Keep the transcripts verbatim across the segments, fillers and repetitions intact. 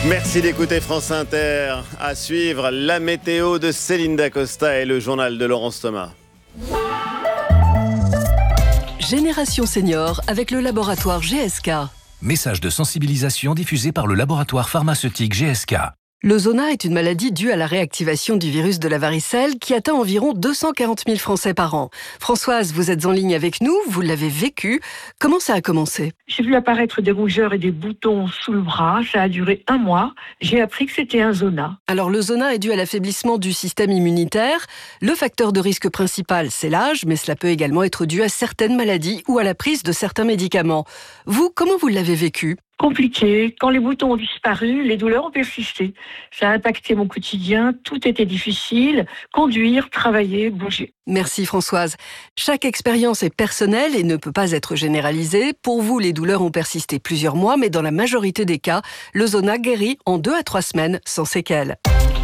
Merci d'écouter France Inter. À suivre, la météo de Céline Dacosta et le journal de Laurence Thomas. Génération Senior avec le laboratoire G S K. Message de sensibilisation diffusé par le laboratoire pharmaceutique G S K. Le zona est une maladie due à la réactivation du virus de la varicelle qui atteint environ deux cent quarante mille Français par an. Françoise, vous êtes en ligne avec nous, vous l'avez vécu. Comment ça a commencé ? J'ai vu apparaître des rougeurs et des boutons sous le bras. Ça a duré un mois. J'ai appris que c'était un zona. Alors le zona est dû à l'affaiblissement du système immunitaire. Le facteur de risque principal, c'est l'âge, mais cela peut également être dû à certaines maladies ou à la prise de certains médicaments. Vous, comment vous l'avez vécu ? Compliqué. Quand les boutons ont disparu, les douleurs ont persisté. Ça a impacté mon quotidien. Tout était difficile. Conduire, travailler, bouger. Merci Françoise. Chaque expérience est personnelle et ne peut pas être généralisée. Pour vous, les douleurs ont persisté plusieurs mois, mais dans la majorité des cas, le zona guérit en deux à trois semaines sans séquelles.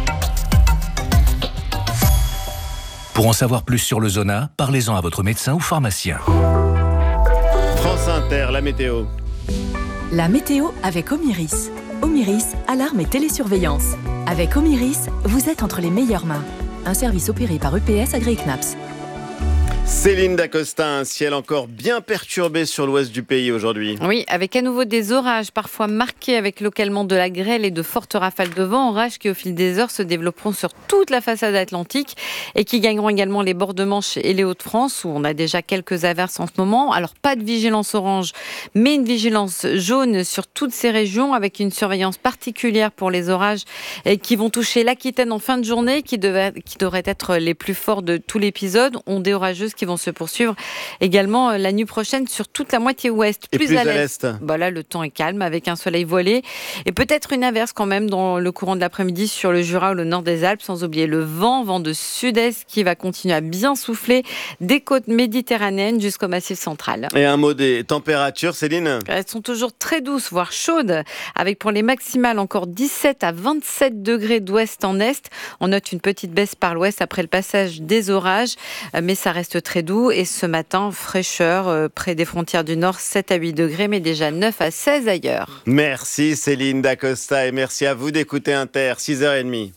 Pour en savoir plus sur le zona, parlez-en à votre médecin ou pharmacien. France Inter, la météo. La météo avec Omiris. Omiris, alarme et télésurveillance. Avec Omiris, vous êtes entre les meilleures mains. Un service opéré par E P S AgriKnaps. Céline Dacosta, un ciel encore bien perturbé sur l'ouest du pays aujourd'hui. Oui, avec à nouveau des orages, parfois marqués avec localement de la grêle et de fortes rafales de vent. Orages qui, au fil des heures, se développeront sur toute la façade atlantique et qui gagneront également les bords de Manche et les Hauts-de-France, où on a déjà quelques averses en ce moment. Alors, pas de vigilance orange, mais une vigilance jaune sur toutes ces régions, avec une surveillance particulière pour les orages qui vont toucher l'Aquitaine en fin de journée, qui, devait, qui devraient être les plus forts de tout l'épisode. Ondées orageuses qui vont se poursuivre également la nuit prochaine sur toute la moitié ouest. Plus, plus à l'est. Bah là, le temps est calme avec un soleil voilé et peut-être une averse quand même dans le courant de l'après-midi sur le Jura ou le nord des Alpes, sans oublier le vent, vent de sud-est qui va continuer à bien souffler des côtes méditerranéennes jusqu'au Massif central. Et un mot des températures, Céline ? Elles sont toujours très douces, voire chaudes, avec pour les maximales encore dix-sept à vingt-sept degrés d'ouest en est. On note une petite baisse par l'ouest après le passage des orages, mais ça reste très doux. Et ce matin, fraîcheur euh, près des frontières du Nord, sept à huit degrés, mais déjà neuf à seize ailleurs. Merci Céline Dacosta et merci à vous d'écouter Inter, six heures trente.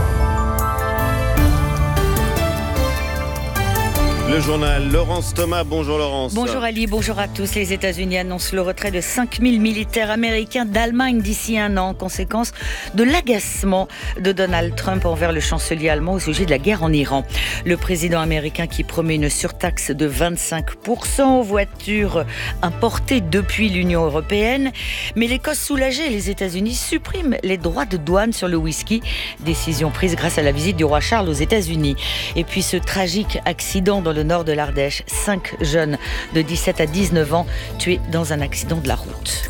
Le journal, Laurence Thomas. Bonjour Laurence. Bonjour Ali, bonjour à tous. Les États-Unis annoncent le retrait de cinq mille militaires américains d'Allemagne d'ici un an, conséquence de l'agacement de Donald Trump envers le chancelier allemand au sujet de la guerre en Iran. Le président américain qui promet une surtaxe de vingt-cinq pour cent aux voitures importées depuis l'Union européenne. Mais l'Écosse soulagée, les États-Unis suppriment les droits de douane sur le whisky. Décision prise grâce à la visite du roi Charles aux États-Unis. Et puis ce tragique accident dans le nord de l'Ardèche, cinq jeunes de dix-sept à dix-neuf ans tués dans un accident de la route.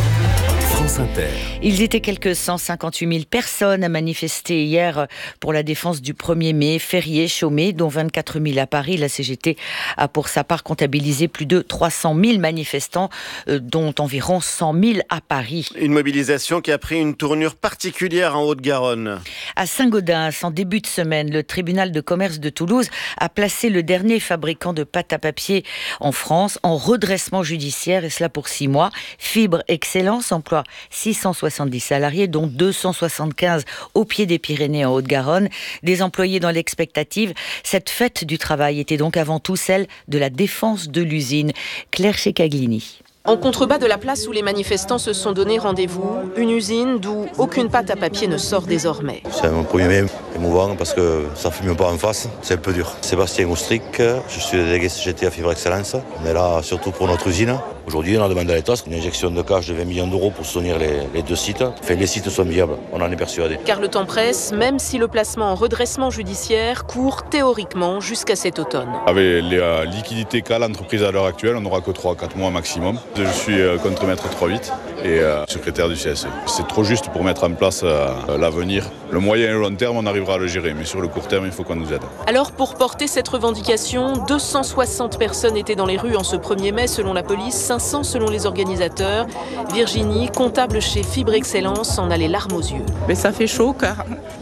France Inter. Ils étaient quelques cent cinquante-huit mille personnes à manifester hier pour la défense du premier mai, férié chômé, dont vingt-quatre mille à Paris. La C G T a pour sa part comptabilisé plus de trois cent mille manifestants, dont environ cent mille à Paris. Une mobilisation qui a pris une tournure particulière en Haute-Garonne. À Saint-Gaudens, en début de semaine, le tribunal de commerce de Toulouse a placé le dernier fabricant de pâte à papier en France en redressement judiciaire, et cela pour six mois. Fibre Excellence emploie six cent soixante-dix salariés, dont deux cent soixante-quinze au pied des Pyrénées en Haute-Garonne. Des employés dans l'expectative. Cette fête du travail était donc avant tout celle de la défense de l'usine. Claire Checaglini. En contrebas de la place où les manifestants se sont donné rendez-vous, une usine d'où aucune pâte à papier ne sort désormais. C'est mon premier mai émouvant parce que ça ne fume pas en face, c'est un peu dur. Sébastien Oustric, je suis le délégué C G T à Fibre Excellence. On est là surtout pour notre usine. Aujourd'hui, on a demandé à l'État une injection de cash de vingt millions d'euros pour soutenir les, les deux sites. Enfin, les sites sont viables, on en est persuadé. Car le temps presse, même si le placement en redressement judiciaire court théoriquement jusqu'à cet automne. Avec les euh, liquidités qu'a l'entreprise à l'heure actuelle, on n'aura que trois à quatre mois maximum. Je suis euh, contremaître trois huit et euh, secrétaire du C S E. C'est trop juste pour mettre en place euh, l'avenir. Le moyen et le long terme, on arrivera à le gérer, mais sur le court terme, il faut qu'on nous aide. Alors, pour porter cette revendication, deux cent soixante personnes étaient dans les rues en ce premier mai selon la police, cinq cents selon les organisateurs. Virginie, comptable chez Fibre Excellence, en a les larmes aux yeux. Mais ça fait chaud car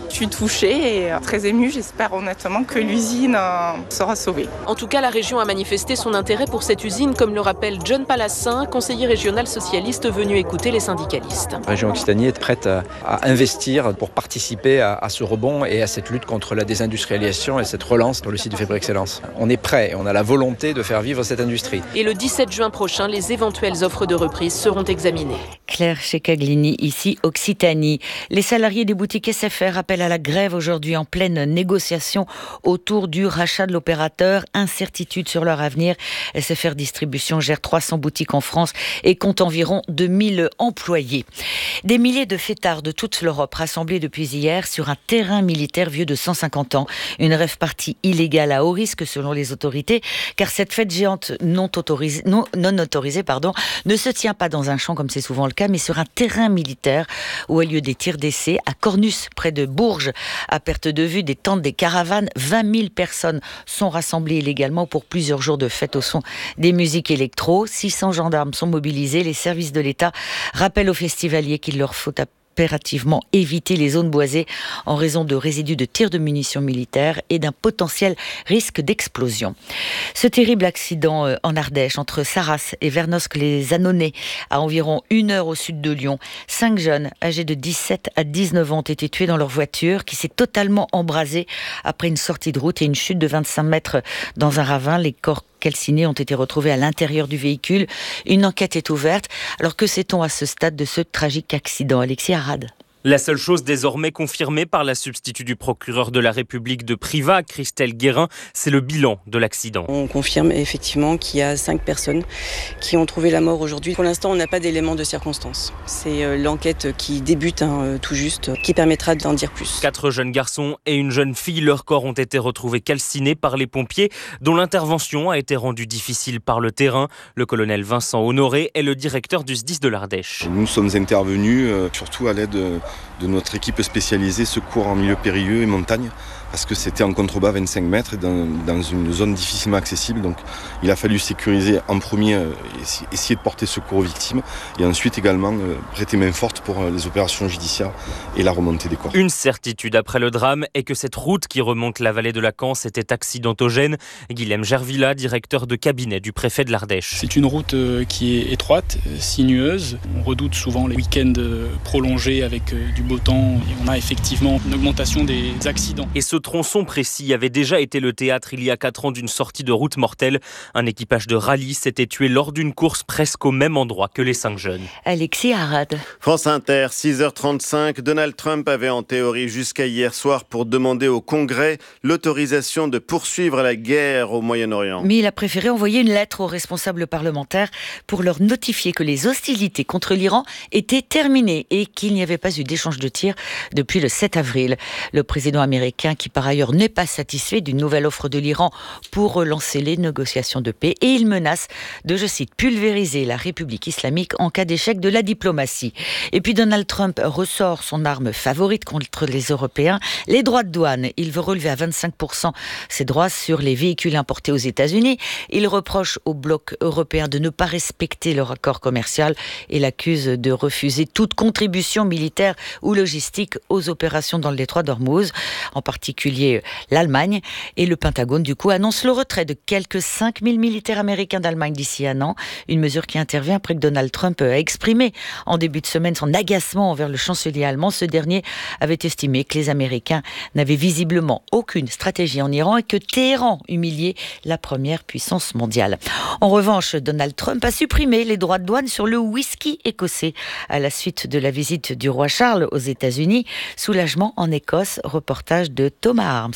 Je suis touchée et très émue. J'espère honnêtement que l'usine sera sauvée. En tout cas, la région a manifesté son intérêt pour cette usine, comme le rappelle John Palassin, conseiller régional socialiste venu écouter les syndicalistes. La région Occitanie est prête à, à investir pour participer à, à ce rebond et à cette lutte contre la désindustrialisation et cette relance pour le site de Fibre Excellence. On est prêt, on a la volonté de faire vivre cette industrie. Et le dix-sept juin prochain, les éventuelles offres de reprise seront examinées. Claire Checaglini, ici Occitanie. Les salariés des boutiques S F R appellent à la grève aujourd'hui en pleine négociation autour du rachat de l'opérateur. Incertitude sur leur avenir. S F R Distribution gère trois cents boutiques en France et compte environ deux mille employés. Des milliers de fêtards de toute l'Europe rassemblés depuis hier sur un terrain militaire vieux de cent cinquante ans. Une rave-party illégale à haut risque selon les autorités, car cette fête géante non autorisée, non, non autorisée pardon, ne se tient pas dans un champ comme c'est souvent le cas, mais sur un terrain militaire où a lieu des tirs d'essai à Cornus, près de Bourges. À perte de vue des tentes, des caravanes, vingt mille personnes sont rassemblées illégalement pour plusieurs jours de fête au son des musiques électro. six cents gendarmes sont mobilisés. Les services de l'État rappellent aux festivaliers qu'il leur faut impérativement éviter les zones boisées en raison de résidus de tirs de munitions militaires et d'un potentiel risque d'explosion. Ce terrible accident en Ardèche entre Sarras et Vernosque-les-Annonay, à environ une heure au sud de Lyon. Cinq jeunes âgés de dix-sept à dix-neuf ans ont été tués dans leur voiture qui s'est totalement embrasée après une sortie de route et une chute de vingt-cinq mètres dans un ravin. Les corps calcinés ont été retrouvés à l'intérieur du véhicule. Une enquête est ouverte. Alors que sait-on à ce stade de ce tragique accident? Alexis Arad. La seule chose désormais confirmée par la substitut du procureur de la République de Privas, Christelle Guérin, c'est le bilan de l'accident. On confirme effectivement qu'il y a cinq personnes qui ont trouvé la mort aujourd'hui. Pour l'instant, on n'a pas d'éléments de circonstance. C'est l'enquête qui débute hein, tout juste, qui permettra d'en dire plus. Quatre jeunes garçons et une jeune fille, leurs corps ont été retrouvés calcinés par les pompiers, dont l'intervention a été rendue difficile par le terrain. Le colonel Vincent Honoré est le directeur du S D I S de l'Ardèche. Nous sommes intervenus euh, surtout à l'aide de de notre équipe spécialisée secours en milieu périlleux et montagne, parce que c'était en contrebas vingt-cinq mètres dans, dans une zone difficilement accessible. Donc il a fallu sécuriser en premier, euh, essayer de porter secours aux victimes, et ensuite également euh, prêter main forte pour euh, les opérations judiciaires et la remontée des corps. Une certitude après le drame est que cette route qui remonte la vallée de la Canse était accidentogène. Guilhem Gervilla, directeur de cabinet du préfet de l'Ardèche. C'est une route euh, qui est étroite, euh, sinueuse. On redoute souvent les week-ends euh, prolongés avec euh, du beau temps, et on a effectivement une augmentation des accidents. Et ce tronçon précis avait déjà été le théâtre il y a quatre ans d'une sortie de route mortelle. Un équipage de rallye s'était tué lors d'une course presque au même endroit que les cinq jeunes. Alexis Arad. France Inter, six heures trente-cinq. Donald Trump avait en théorie jusqu'à hier soir pour demander au Congrès l'autorisation de poursuivre la guerre au Moyen-Orient. Mais il a préféré envoyer une lettre aux responsables parlementaires pour leur notifier que les hostilités contre l'Iran étaient terminées et qu'il n'y avait pas eu d'échange de tirs depuis le sept avril. Le président américain, qui par ailleurs n'est pas satisfait d'une nouvelle offre de l'Iran pour relancer les négociations de paix, et il menace de, je cite, pulvériser la République islamique en cas d'échec de la diplomatie. Et puis Donald Trump ressort son arme favorite contre les Européens, les droits de douane. Il veut relever à vingt-cinq pour cent ses droits sur les véhicules importés aux États-Unis. Il reproche au bloc européen de ne pas respecter leur accord commercial et l'accuse de refuser toute contribution militaire ou logistique aux opérations dans le détroit d'Ormuz, en particulier l'Allemagne. Et le Pentagone, du coup, annonce le retrait de quelques cinq mille militaires américains d'Allemagne d'ici un an. Une mesure qui intervient après que Donald Trump a exprimé en début de semaine son agacement envers le chancelier allemand. Ce dernier avait estimé que les Américains n'avaient visiblement aucune stratégie en Iran et que Téhéran humiliait la première puissance mondiale. En revanche, Donald Trump a supprimé les droits de douane sur le whisky écossais à la suite de la visite du roi Charles aux États-Unis. Soulagement en Écosse, reportage de Thomas Arms.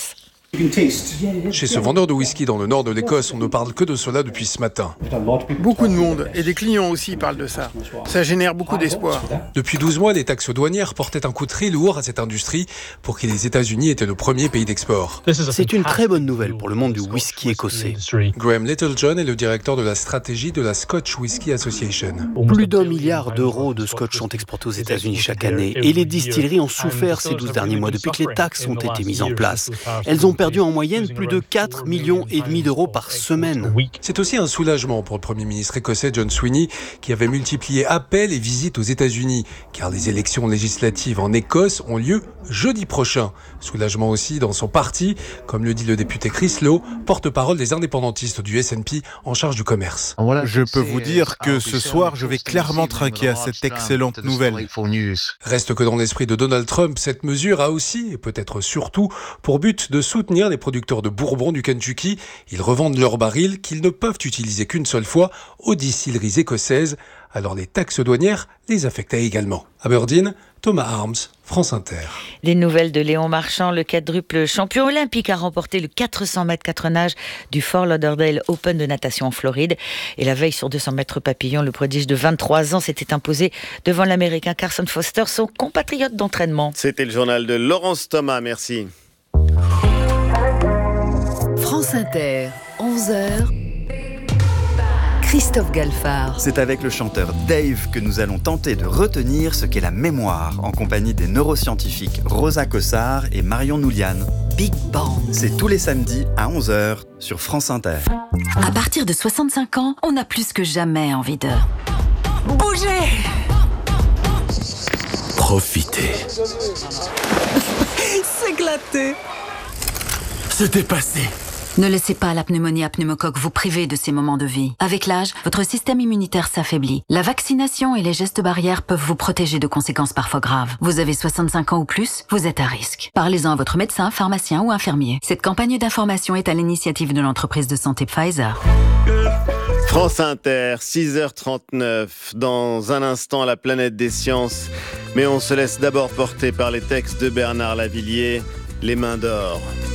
Chez ce vendeur de whisky dans le nord de l'Écosse, on ne parle que de cela depuis ce matin. Beaucoup de monde, et des clients aussi parlent de ça. Ça génère beaucoup d'espoir. Depuis douze mois, les taxes douanières portaient un coup très lourd à cette industrie pour qui les États-Unis étaient le premier pays d'export. C'est une très bonne nouvelle pour le monde du whisky écossais. Graham Littlejohn est le directeur de la stratégie de la Scotch Whisky Association. Plus d'un milliard d'euros de scotch sont exportés aux États-Unis chaque année, et les distilleries ont souffert ces douze derniers mois depuis que les taxes ont été mises en place. Elles ont perdu en moyenne plus de quatre millions et demi d'euros par semaine. C'est aussi un soulagement pour le Premier ministre écossais John Sweeney, qui avait multiplié appels et visites aux États-Unis, car les élections législatives en Écosse ont lieu jeudi prochain. Soulagement aussi dans son parti, comme le dit le député Chris Lowe, porte-parole des indépendantistes du S N P en charge du commerce. Je peux vous dire que ce soir, je vais clairement trinquer à cette excellente nouvelle. Reste que dans l'esprit de Donald Trump, cette mesure a aussi, et peut-être surtout, pour but de soutenir les producteurs de bourbon du Kentucky. Ils revendent leurs barils qu'ils ne peuvent utiliser qu'une seule fois aux distilleries écossaises. Alors les taxes douanières les affectaient également. Aberdeen, Thomas Arms, France Inter. Les nouvelles de Léon Marchand, le quadruple champion olympique, a remporté le quatre cents mètres quatre nages du Fort Lauderdale Open de natation en Floride. Et la veille sur deux cents mètres papillon, le prodige de vingt-trois ans s'était imposé devant l'Américain Carson Foster, son compatriote d'entraînement. C'était le journal de Laurence Thomas, merci. France Inter, onze heures. Christophe Galfard. C'est avec le chanteur Dave que nous allons tenter de retenir ce qu'est la mémoire, en compagnie des neuroscientifiques Rosa Cossard et Marion Noulian. Big Bang. C'est tous les samedis à onze heures sur France Inter. À partir de soixante-cinq ans, on a plus que jamais envie de bouger. Profiter. S'éclater. Se dépasser. Ne laissez pas la pneumonie à pneumocoque vous priver de ces moments de vie. Avec l'âge, votre système immunitaire s'affaiblit. La vaccination et les gestes barrières peuvent vous protéger de conséquences parfois graves. Vous avez soixante-cinq ans ou plus, vous êtes à risque. Parlez-en à votre médecin, pharmacien ou infirmier. Cette campagne d'information est à l'initiative de l'entreprise de santé Pfizer. France Inter, six heures trente-neuf. Dans un instant, la planète des sciences. Mais on se laisse d'abord porter par les textes de Bernard Lavillier, Les mains d'or.